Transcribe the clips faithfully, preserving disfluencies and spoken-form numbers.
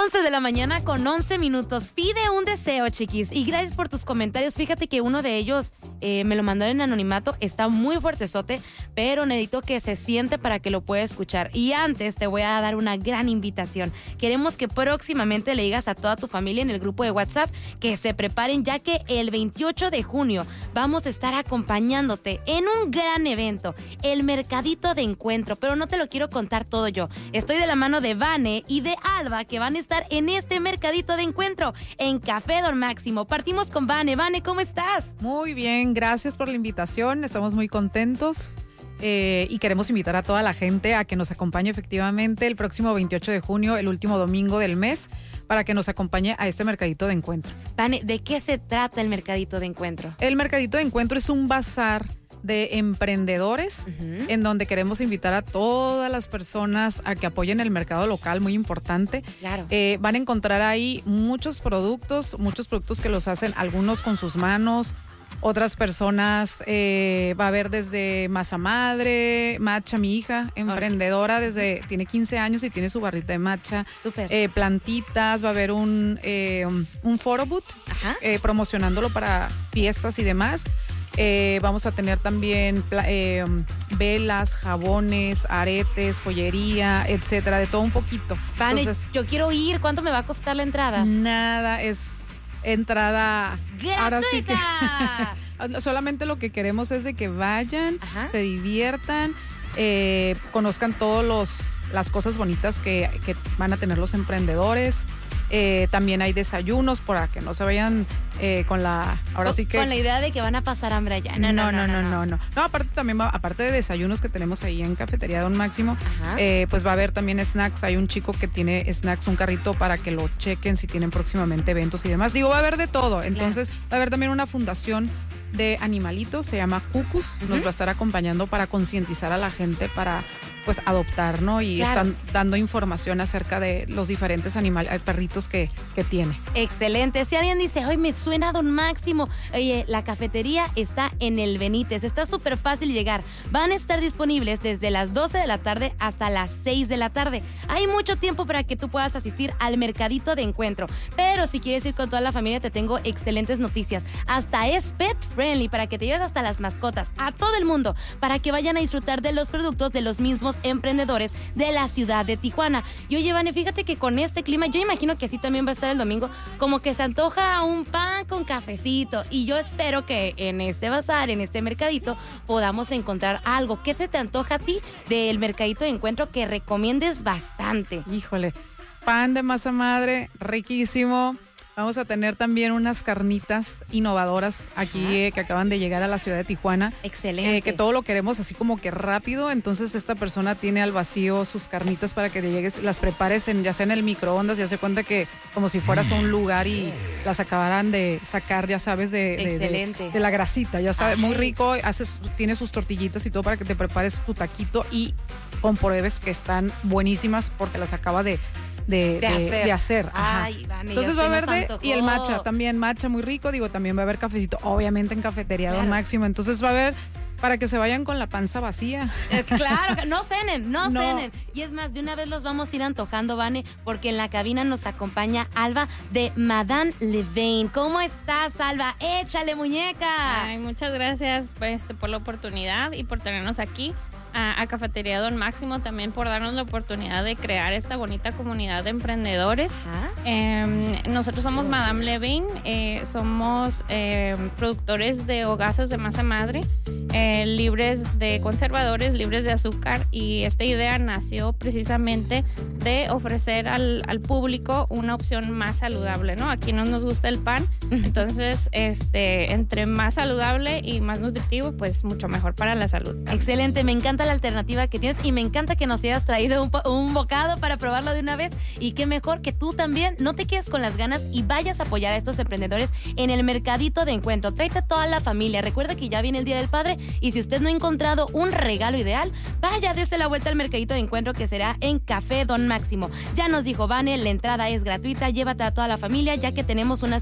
once de la mañana con once minutos. Pide un deseo, chiquis. Y gracias por tus comentarios. Fíjate que uno de ellos eh, me lo mandó en anonimato. Está muy fuertezote, pero necesito que se siente para que lo pueda escuchar. Y antes te voy a dar una gran invitación. Queremos que próximamente le digas a toda tu familia en el grupo de WhatsApp que se preparen, ya que el veintiocho de junio vamos a estar acompañándote en un gran evento, el Mercadito de Encuentro. Pero no te lo quiero contar todo yo. Estoy de la mano de Vane y de Alba, que van a estar en este Mercadito de Encuentro en Café Don Máximo. Partimos con Vane. Vane, ¿cómo estás? Muy bien, gracias por la invitación. Estamos muy contentos eh, y queremos invitar a toda la gente a que nos acompañe efectivamente el próximo veintiocho de junio, el último domingo del mes, para que nos acompañe a este Mercadito de Encuentro. Vane, ¿de qué se trata el Mercadito de Encuentro? El Mercadito de Encuentro es un bazar de emprendedores, uh-huh, en donde queremos invitar a todas las personas a que apoyen el mercado local, muy importante. Claro. Eh, van a encontrar ahí muchos productos, muchos productos que los hacen algunos con sus manos, otras personas, eh, va a haber desde masa madre, matcha, mi hija, emprendedora, desde, tiene quince años y tiene su barrita de matcha. Súper. Eh, plantitas, va a haber un, eh, un photo booth, eh, promocionándolo para fiestas y demás. Eh, vamos a tener también eh, velas, jabones, aretes, joyería, etcétera, de todo un poquito. Vane, Entonces, yo quiero ir. ¿Cuánto me va a costar la entrada? Nada, es entrada gratuita. Ahora sí que solamente lo que queremos es de que vayan, ajá, se diviertan, eh, conozcan todos los las cosas bonitas que, que van a tener los emprendedores. Eh, también hay desayunos para que no se vayan eh, con la ahora con, sí que con la idea de que van a pasar hambre allá. No, no, no, no, no, no. No, no aparte también va, aparte de desayunos que tenemos ahí en Cafetería Don Máximo, eh, pues va a haber también snacks. Hay un chico que tiene snacks, un carrito para que lo chequen si tienen próximamente eventos y demás. Digo, va a haber de todo. Entonces, claro, va a haber también una fundación de animalitos, se llama Cucus, uh-huh, nos va a estar acompañando para concientizar a la gente para pues adoptar, ¿no? Y claro, están dando información acerca de los diferentes animales, perritos que, que tiene. Excelente. Si alguien dice, hoy me suena Don Máximo, oye, la cafetería está en el Benítez, está súper fácil llegar. Van a estar disponibles desde las doce de la tarde hasta las seis de la tarde. Hay mucho tiempo para que tú puedas asistir al Mercadito de Encuentro. Pero si quieres ir con toda la familia, te tengo excelentes noticias. Hasta es pet friendly, para que te lleves hasta las mascotas, a todo el mundo, para que vayan a disfrutar de los productos de los mismos emprendedores de la ciudad de Tijuana. Y oye, Vane, fíjate que con este clima, yo imagino que así también va a estar el domingo, como que se antoja un pan con cafecito. Y yo espero que en este bazar, en este mercadito, podamos encontrar algo. ¿Qué se te antoja a ti del Mercadito de Encuentro que recomiendes bastante? Híjole, pan de masa madre, riquísimo. Vamos a tener también unas carnitas innovadoras aquí eh, que acaban de llegar a la ciudad de Tijuana. Excelente. Eh, que todo lo queremos así como que rápido. Entonces esta persona tiene al vacío sus carnitas para que te llegues, las prepares en, ya sea en el microondas, ya se cuenta que como si fueras a un lugar y las acabaran de sacar, ya sabes, de, de, Excelente. de, de la grasita, ya sabes, Ajá, muy rico. Haces, tiene sus tortillitas y todo para que te prepares tu taquito y compruebes que están buenísimas porque las acaba de De, de, de hacer. De hacer. Ay, Vane, entonces va a haber de, y el matcha, también matcha muy rico, digo, también va a haber cafecito, obviamente en Cafetería Don Claro. Máximo, entonces va a haber para que se vayan con la panza vacía. Eh, claro, no cenen, no, No. cenen. Y es más, de una vez los vamos a ir antojando, Vane, porque en la cabina nos acompaña Alba de Madame Levain. ¿Cómo estás, Alba? Échale, muñeca. Ay, muchas gracias pues, por la oportunidad y por tenernos aquí. A, a Cafetería Don Máximo, también por darnos la oportunidad de crear esta bonita comunidad de emprendedores. Eh, nosotros somos Madame Levain, eh, somos eh, productores de hogazas de masa madre, eh, libres de conservadores, libres de azúcar, y esta idea nació precisamente de ofrecer al, al público una opción más saludable, ¿no? Aquí no nos gusta el pan, entonces este, entre más saludable y más nutritivo, pues mucho mejor para la salud. Excelente, me encanta la alternativa que tienes y me encanta que nos hayas traído un, un bocado para probarlo de una vez, y qué mejor que tú también no te quedes con las ganas y vayas a apoyar a estos emprendedores en el Mercadito de Encuentro. Tráete a toda la familia, recuerda que ya viene el Día del Padre y si usted no ha encontrado un regalo ideal, vaya, dése la vuelta al Mercadito de Encuentro, que será en Café Don Máximo. Ya nos dijo Vane, la entrada es gratuita, llévate a toda la familia ya que tenemos una cita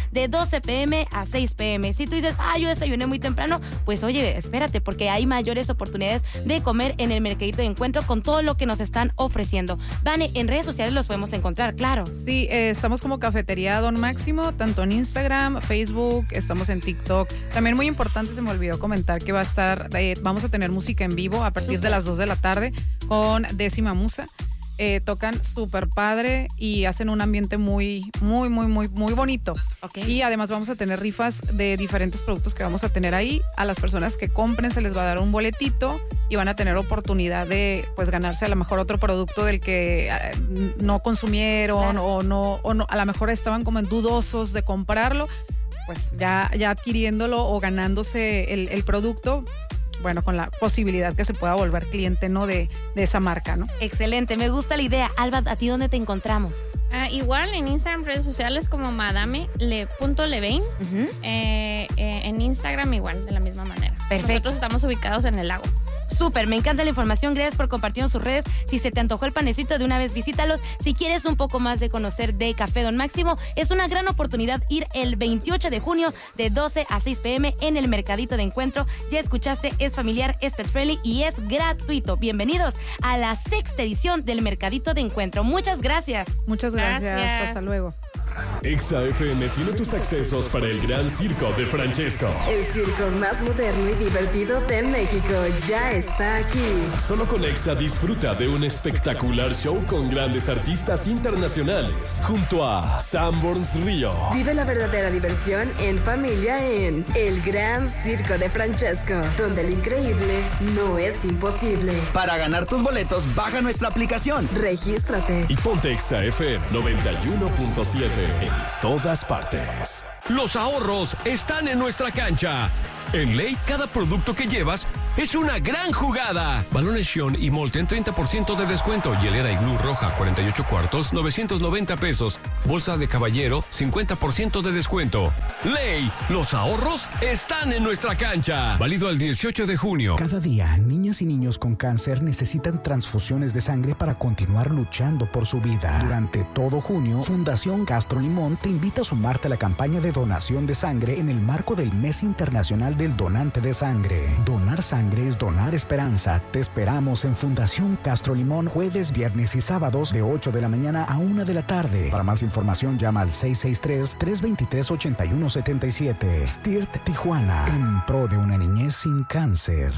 de doce pm a seis pm. Si tú dices, ah, yo desayuné muy temprano, pues oye, espérate, porque hay mayores oportunidades de comer en el Mercadito de Encuentro con todo lo que nos están ofreciendo. Vane, en redes sociales los podemos encontrar, claro. Sí, eh, estamos como Cafetería Don Máximo, tanto en Instagram, Facebook, estamos en TikTok. También muy importante, se me olvidó comentar que va a estar, eh, vamos a tener música en vivo a partir de las dos de la tarde con Décima Musa. Eh, tocan súper padre y hacen un ambiente muy, muy, muy, muy, muy bonito. Okay. Y además vamos a tener rifas de diferentes productos que vamos a tener ahí. A las personas que compren se les va a dar un boletito y van a tener oportunidad de pues ganarse a lo mejor otro producto del que eh, no consumieron, claro. o, no, o no, a lo mejor estaban como en dudosos de comprarlo. Pues ya, ya adquiriéndolo o ganándose el, el producto, bueno, con la posibilidad que se pueda volver cliente, ¿no? De, de esa marca, ¿no? Excelente, me gusta la idea. Alba, ¿a ti dónde te encontramos? Uh, igual en Instagram, redes sociales como madame le punto levain. Uh-huh. eh, eh, en Instagram igual, de la misma manera. Perfecto. Nosotros estamos ubicados en el lago. Súper, me encanta la información, gracias por compartirnos sus redes. Si se te antojó el panecito, de una vez visítalos. Si quieres un poco más de conocer de Café Don Máximo, es una gran oportunidad ir el veintiocho de junio de doce a seis pm en el Mercadito de Encuentro. Ya escuchaste, es familiar, es pet friendly y es gratuito. Bienvenidos a la sexta edición del Mercadito de Encuentro. Muchas gracias. Muchas gracias, gracias. Hasta luego. Exa F M tiene tus accesos para el Gran Circo de Francesco. El circo más moderno y divertido de México ya está aquí. Solo con Exa disfruta de un espectacular show con grandes artistas internacionales. Junto a Sanborns Río. Vive la verdadera diversión en familia en El Gran Circo de Francesco, donde lo increíble no es imposible. Para ganar tus boletos, baja nuestra aplicación. Regístrate. Y ponte Exa F M noventa y uno punto siete. En todas partes. Los ahorros están en nuestra cancha. En Ley, cada producto que llevas es una gran jugada. Balones Xion y Molten, treinta por ciento de descuento. Hielera Iglú roja, cuarenta y ocho cuartos, novecientos noventa pesos. Bolsa de caballero, cincuenta por ciento de descuento. Ley, los ahorros están en nuestra cancha. Válido al dieciocho de junio. Cada día, niñas y niños con cáncer necesitan transfusiones de sangre para continuar luchando por su vida. Durante todo junio, Fundación Castro Limón te invita a sumarte a la campaña de donación de sangre en el marco del Mes Internacional del Donante de Sangre. Donar sangre es donar esperanza. Te esperamos en Fundación Castro Limón jueves, viernes y sábados de ocho de la mañana a una de la tarde. Para más información llama al seis seis tres, tres dos tres, ocho uno siete siete. S T I R T Tijuana, en pro de una niñez sin cáncer.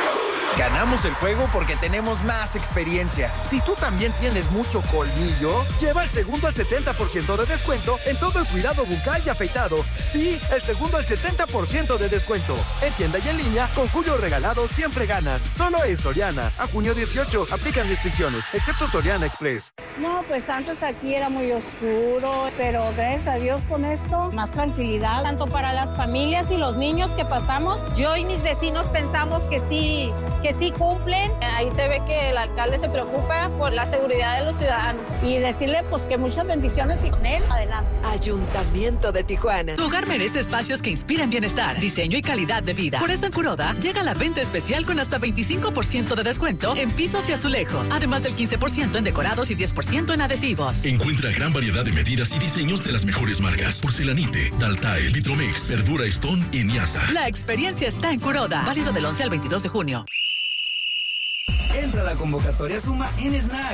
Ganamos el juego porque tenemos más experiencia. Si tú también tienes mucho colmillo, lleva el segundo al setenta por ciento de descuento en todo el cuidado bucal y afeitado. Sí, el segundo al setenta por ciento de descuento. En tienda y en línea, con Julio Regalado siempre ganas. Solo es Soriana. A junio dieciocho, aplican restricciones, excepto Soriana Express. No, pues antes aquí era muy oscuro, pero gracias a Dios con esto, más tranquilidad. Tanto para las familias y los niños que pasamos, yo y mis vecinos pensamos que sí, que sí cumplen. Ahí se ve que el alcalde se preocupa por la seguridad de los ciudadanos. Y decirle pues que muchas bendiciones y con él, adelante. Ayuntamiento de Tijuana. Tu hogar merece espacios que inspiren bienestar, diseño y calidad de vida. Por eso en Kuroda llega la venta especial con hasta veinticinco por ciento de descuento en pisos y azulejos, además del quince por ciento en decorados y diez por ciento en adhesivos. Encuentra gran variedad de medidas y diseños de las mejores marcas: Porcelanite, Daltae, Vitromex, Verdura Stone y Niasa. La experiencia está en Kuroda. Válido del once al veintidós de junio. Entra a la convocatoria Suma en Snack.